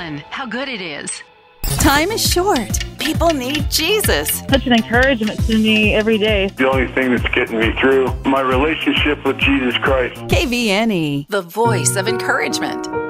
fun, how good it is. Time is short. People need Jesus. Such an encouragement to me every day. The only thing that's getting me through, my relationship with Jesus Christ. KVNE, the voice of encouragement.